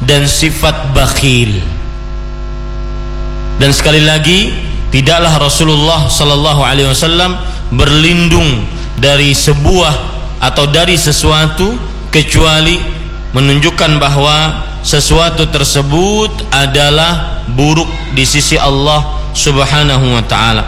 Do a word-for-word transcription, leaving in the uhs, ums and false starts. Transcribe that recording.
dan sifat bakhil. Dan sekali lagi, tidaklah Rasulullah sallallahu alaihi wasallam berlindung dari sebuah atau dari sesuatu kecuali menunjukkan bahwa sesuatu tersebut adalah buruk di sisi Allah Subhanahu wa taala.